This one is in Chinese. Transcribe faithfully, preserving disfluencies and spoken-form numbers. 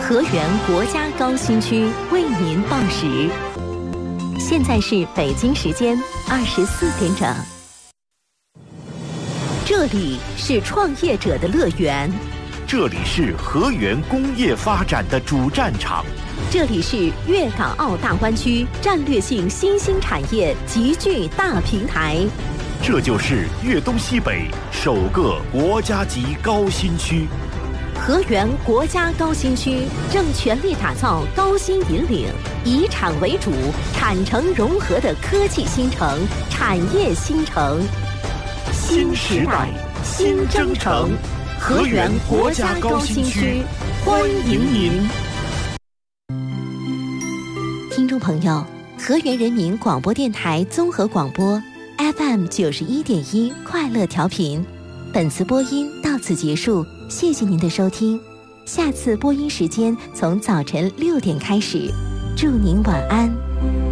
河源国家高新区为您报时。现在是北京时间二十四点整。这里是创业者的乐园， 这里是河源工业发展的主战场， 这里是粤港澳大湾区战略性新兴产业集聚大平台， 这就是粤东西北首个国家级高新区。 河源国家高新区正全力打造高新引领、以产为主、产城融合的科技新城、产业新城。 新时代，新征程，河源国家高新区，欢迎您。 听众朋友，河源人民广播电台综合广播 F M 九十一点一快乐调频，本次播音到此结束，谢谢您的收听。下次播音时间从早晨六点开始，祝您晚安。